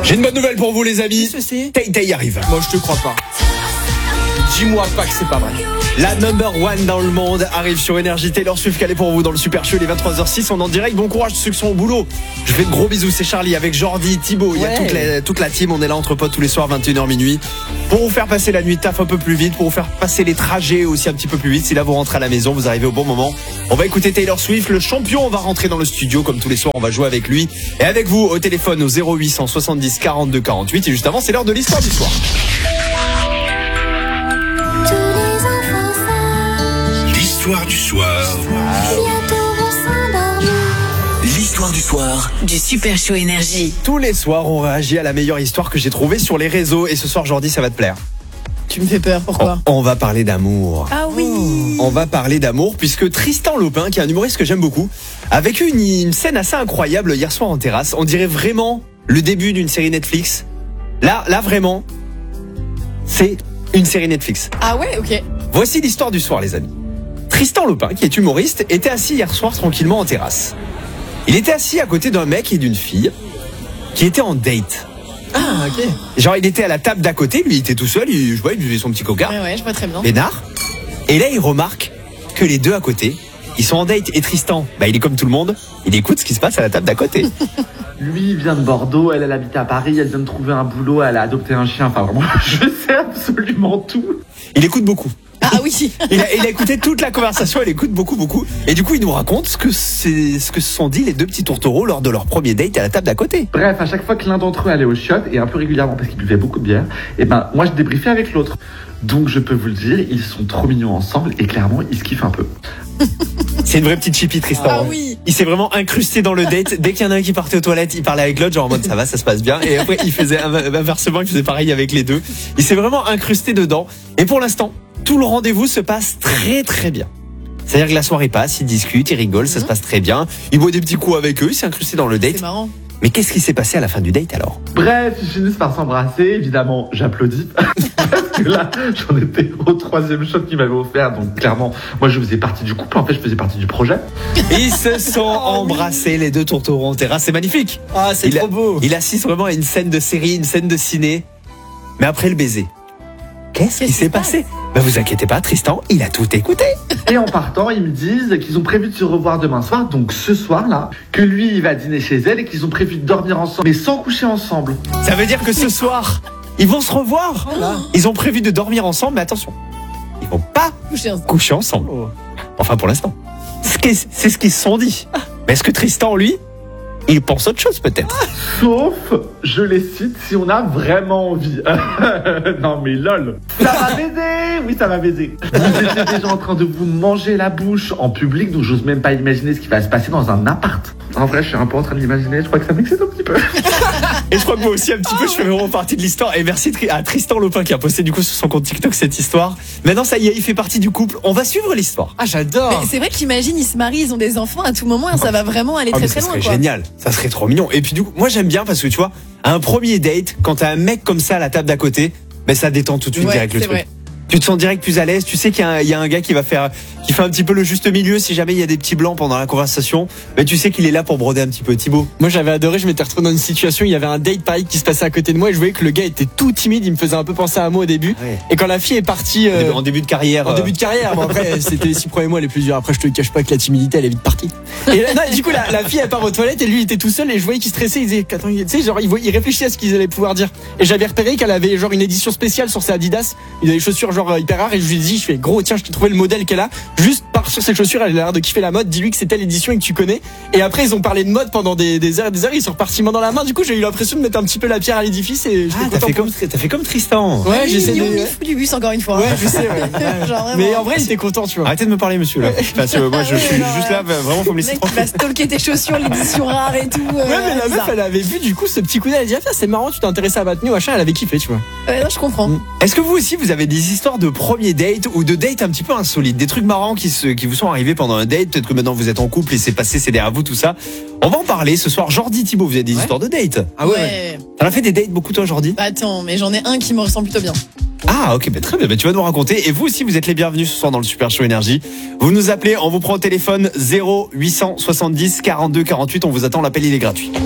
J'ai une bonne nouvelle pour vous les amis. Tay Tay arrive. Moi je te crois pas. Dis-moi pas que c'est pas vrai. La number one dans le monde arrive sur Énergie. Taylor Swift calée pour vous dans le Super Show. Il est 23h06, on est en direct. Bon courage ceux qui sont au boulot. Je fais de gros bisous, c'est Charlie avec Jordi, Thibaut. Il y a toute la team, on est là entre potes tous les soirs 21h minuit. Pour vous faire passer la nuit de taf un peu plus vite, pour vous faire passer les trajets aussi un petit peu plus vite. Si là vous rentrez à la maison, vous arrivez au bon moment. On va écouter Taylor Swift, le champion. On va rentrer dans le studio comme tous les soirs, on va jouer avec lui. Et avec vous au téléphone au 0800 70 42 48. Et juste avant, c'est l'heure de l'histoire du soir. L'histoire du soir. L'histoire du soir du Super Show Énergie. Tous les soirs, on réagit à la meilleure histoire que j'ai trouvée sur les réseaux. Et ce soir, Jordi, ça va te plaire. Tu me fais peur, pourquoi? On va parler d'amour. Ah oui. On va parler d'amour puisque Tristan Lopin, qui est un humoriste que j'aime beaucoup, a vécu une scène assez incroyable hier soir en terrasse. On dirait vraiment le début d'une série Netflix. Là vraiment, c'est une série Netflix. Ah ouais, ok. Voici l'histoire du soir, les amis. Tristan Lopin, qui est humoriste, était assis hier soir tranquillement en terrasse. Il était assis à côté d'un mec et d'une fille qui étaient en date. Ah, ok. Genre, il était à la table d'à côté, lui il était tout seul, il buvait son petit coca. Ouais, je vois très bien. Bénard. Et là, il remarque que les deux à côté, ils sont en date. Et Tristan, il est comme tout le monde, il écoute ce qui se passe à la table d'à côté. Lui, il vient de Bordeaux, elle habite à Paris, elle vient de trouver un boulot, elle a adopté un chien. Enfin, vraiment, je sais absolument tout. Il écoute beaucoup. Ah oui. Il a écouté toute la conversation, il écoute beaucoup. Et du coup, il nous raconte ce que se sont dit les deux petits tourtereaux lors de leur premier date à la table d'à côté. Bref, à chaque fois que l'un d'entre eux allait au shot, et un peu régulièrement parce qu'il buvait beaucoup de bière, moi je débriefais avec l'autre. Donc je peux vous le dire, ils sont trop mignons ensemble et clairement, ils se kiffent un peu. C'est une vraie petite chipie, Tristan. Ah oui. Il s'est vraiment incrusté dans le date. Dès qu'il y en a un qui partait aux toilettes, il parlait avec l'autre, genre en mode ça va, ça se passe bien. Et après, il faisait inversement, il faisait pareil avec les deux. Il s'est vraiment incrusté dedans. Et pour l'instant, tout le rendez-vous se passe très très bien. C'est-à-dire que la soirée passe, ils discutent, ils rigolent, ça se passe très bien. Il boit des petits coups avec eux, il s'est incrusté dans le date. C'est marrant. Mais qu'est-ce qui s'est passé à la fin du date alors? Bref, ils finissent par s'embrasser, évidemment, j'applaudis. Parce que là, j'en étais au 3e shot qu'il m'avait offert, donc clairement, moi je faisais partie du couple, en fait je faisais partie du projet. Ils se sont embrassés, les deux tourtereaux en terrasse, c'est magnifique. Ah, c'est trop beau. Il assiste vraiment à une scène de série, une scène de ciné. Mais après le baiser, qu'est-ce qui s'est passé? Vous inquiétez pas, Tristan, il a tout écouté. Et en partant, ils me disent qu'ils ont prévu de se revoir demain soir, donc ce soir-là, que lui, il va dîner chez elle et qu'ils ont prévu de dormir ensemble, mais sans coucher ensemble. Ça veut dire que ce soir, ils vont se revoir. Ils ont prévu de dormir ensemble, mais attention, ils vont pas coucher ensemble. Enfin, pour l'instant. C'est ce qu'ils se sont dit. Mais est-ce que Tristan, lui, il pense autre chose peut-être? Sauf, je les cite, si on a vraiment envie. Non mais lol. Ça va baiser. Oui, ça va baiser. Vous étiez déjà en train de vous manger la bouche en public, donc j'ose même pas imaginer ce qui va se passer dans un appart. En vrai, je suis un peu en train de l'imaginer, je crois que ça m'excite un petit peu. Et je crois que moi aussi un petit peu, je fais vraiment partie de l'histoire. Et merci à Tristan Lopin qui a posté du coup sur son compte TikTok cette histoire. Maintenant ça y est, il fait partie du couple. On va suivre l'histoire. Ah, j'adore. Mais c'est vrai qu'imagine, ils se marient, ils ont des enfants à tout moment, et ça va vraiment aller très très loin. Ça serait génial, ça serait trop mignon. Et puis du coup, moi j'aime bien parce que tu vois, à un premier date, quand t'as un mec comme ça à la table d'à côté, ça détend tout de suite direct le truc. Vrai. Tu te sens direct plus à l'aise, tu sais qu'il y a un gars qui fait un petit peu le juste milieu si jamais il y a des petits blancs pendant la conversation, mais tu sais qu'il est là pour broder un petit peu. Thibaut. Moi j'avais adoré, je m'étais retrouvé dans une situation, il y avait un date pareil qui se passait à côté de moi et je voyais que le gars était tout timide, il me faisait un peu penser à moi au début. Ouais. Et quand la fille est partie En début de carrière. bon, après c'était les 6 premiers mois les plus durs, après je te cache pas que la timidité elle est vite partie. Et là, du coup la fille elle part aux toilettes et lui il était tout seul et je voyais qu'il stressait, il disait attends, tu sais genre il réfléchissait à ce qu'ils allaient pouvoir dire. Et j'avais repéré qu'elle avait genre une édition spéciale sur ses Adidas, il a des chaussures genre hyper rares et je lui ai dit, je fais gros tiens je t'ai trouvé le modèle qu'elle a, juste par sur ses chaussures elle a l'air de kiffer la mode, dis-lui que c'est telle édition et que tu connais. Et après ils ont parlé de mode pendant des heures et des heures, ils sont repartis main dans la main, du coup j'ai eu l'impression de mettre un petit peu la pierre à l'édifice et t'as fait comme Tristan. Ouais, j'essaie de fou du bus encore une fois. Ouais, je sais ouais. Genre vraiment. Mais en vrai il était content, tu vois. Arrêtez de me parler monsieur là. Parce que moi je suis juste là, vraiment faut me laisser Le mec qui tranquille. va stalker tes chaussures, l'édition rare et tout. Ouais mais la meuf elle avait vu du coup ce petit coup d'œil, elle a dit ah c'est marrant, tu t'es intéressé à ma tenue machin, elle avait kiffé, tu vois. Ouais, non, je comprends. Est-ce que vous aussi vous avez des histoires de premier date ou de date un petit peu insolites, des trucs marrants qui vous sont arrivés pendant un date, peut-être que maintenant vous êtes en couple et c'est derrière vous tout ça. On va en parler ce soir. Jordi, Thibaut, vous avez des histoires de date? Ah ouais. T'en as fait des dates beaucoup toi Jordi? Attends, mais j'en ai un qui me ressemble plutôt bien. Ah ok, très bien, tu vas nous raconter. Et vous aussi vous êtes les bienvenus ce soir dans le Super Show Énergie. Vous nous appelez, on vous prend au téléphone 0870 42 48, on vous attend, l'appel il est gratuit.